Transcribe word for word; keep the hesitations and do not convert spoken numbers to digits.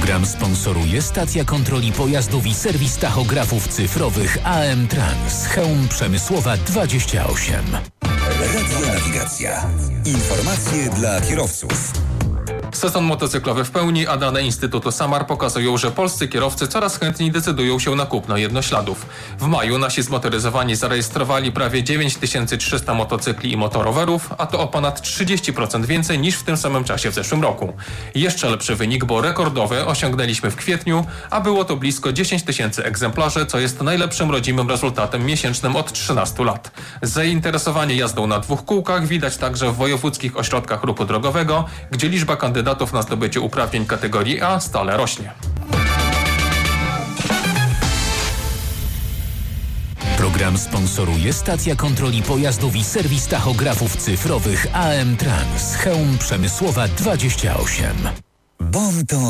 Program sponsoruje stacja kontroli pojazdów i serwis tachografów cyfrowych A M Trans. Chełm Przemysłowa dwadzieścia osiem. Radio Nawigacja. Informacje dla kierowców. Sezon motocyklowy w pełni, a dane Instytutu Samar pokazują, że polscy kierowcy coraz chętniej decydują się na kupno jednośladów. W maju nasi zmotoryzowani zarejestrowali prawie dziewięć tysięcy trzysta motocykli i motorowerów, a to o ponad trzydzieści procent więcej niż w tym samym czasie w zeszłym roku. Jeszcze lepszy wynik, bo rekordowy osiągnęliśmy w kwietniu, a było to blisko dziesięć tysięcy egzemplarzy, co jest najlepszym rodzimym rezultatem miesięcznym od trzynastu lat. Zainteresowanie jazdą na dwóch kółkach widać także w wojewódzkich ośrodkach ruchu drogowego, gdzie liczba kandydatów na zdobycie uprawnień kategorii A stale rośnie. Program sponsoruje stacja kontroli pojazdów i serwis tachografów cyfrowych A M Trans. Chełm Przemysłowa dwadzieścia osiem. Bon to